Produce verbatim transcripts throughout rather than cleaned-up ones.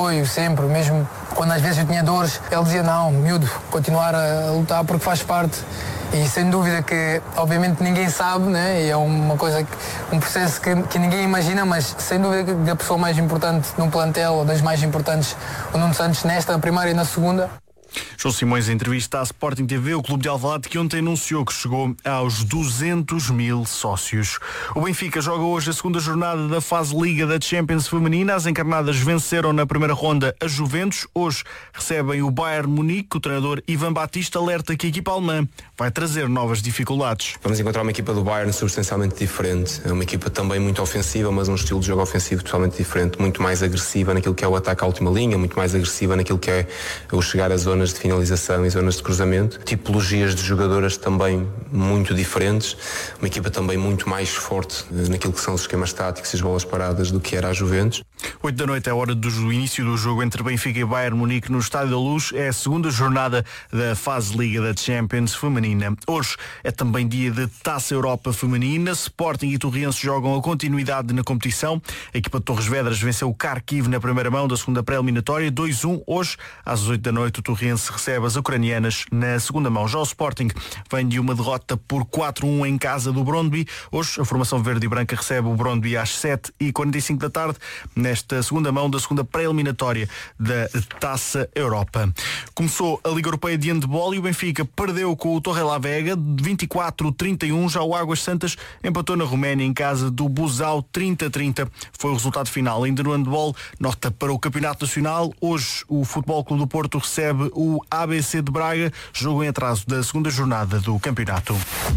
apoio sempre, mesmo quando às vezes eu tinha dores, ele dizia não, miúdo, continuar a lutar porque faz parte. E sem dúvida que, obviamente, ninguém sabe, né? E é uma coisa, que, um processo que, que ninguém imagina, mas sem dúvida que a pessoa mais importante num plantel, ou das mais importantes, o Nuno Santos, nesta primeira e na segunda. João Simões, em entrevista à Sporting T V, o Clube de Alvalade, que ontem anunciou que chegou aos duzentos mil sócios. O Benfica joga hoje a segunda jornada da fase Liga da Champions feminina. As encarnadas venceram na primeira ronda a Juventus. Hoje recebem o Bayern Munique. O treinador Ivan Batista alerta que a equipa alemã vai trazer novas dificuldades. Vamos encontrar uma equipa do Bayern substancialmente diferente. É uma equipa também muito ofensiva, mas um estilo de jogo ofensivo totalmente diferente, muito mais agressiva naquilo que é o ataque à última linha, muito mais agressiva naquilo que é o chegar às zonas de finalização e zonas de cruzamento. Tipologias de jogadoras também muito diferentes. Uma equipa também muito mais forte naquilo que são os esquemas táticos e as bolas paradas do que era a Juventus. oito da noite é a hora do início do jogo entre Benfica e Bayern Munique no Estádio da Luz. É a segunda jornada da fase Liga da Champions feminina. Hoje é também dia de Taça Europa feminina. Sporting e Torriense jogam a continuidade na competição. A equipa de Torres Vedras venceu o Kharkiv na primeira mão da segunda pré-eliminatória dois a um. Hoje, às oito da noite, o Torriense recebe as ucranianas na segunda mão. Já o Sporting vem de uma derrota por quatro a um em casa do Brøndby. Hoje a formação verde e branca recebe o Brøndby às sete e quarenta e cinco da tarde nesta segunda mão da segunda pré-eliminatória da Taça Europa. Começou a Liga Europeia de Handball e o Benfica perdeu com o Torrelavega vinte e quatro a trinta e um. Já o Águas Santas empatou na Roménia em casa do Buzău trinta a trinta. Foi o resultado final. Ainda no handball, nota para o Campeonato Nacional. Hoje o Futebol Clube do Porto recebe o A B C de Braga, jogo em atraso da segunda jornada do campeonato.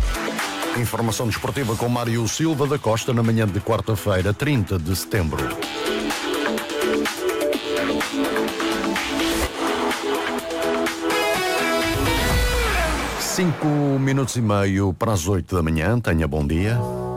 Informação desportiva com Mário Silva da Costa na manhã de quarta-feira, trinta de setembro. Cinco minutos e meio para as oito da manhã. Tenha bom dia.